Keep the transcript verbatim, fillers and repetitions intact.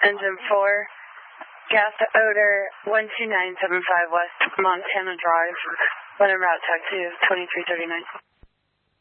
Engine four, gas odor one two nine seven five West Montana Drive, when en route taxi is twenty-three thirty-nine.